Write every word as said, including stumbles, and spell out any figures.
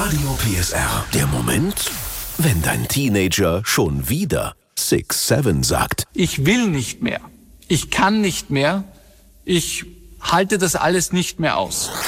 Radio P S R. Der Moment, wenn dein Teenager schon wieder six seven sagt. Ich will nicht mehr. Ich kann nicht mehr. Ich halte das alles nicht mehr aus.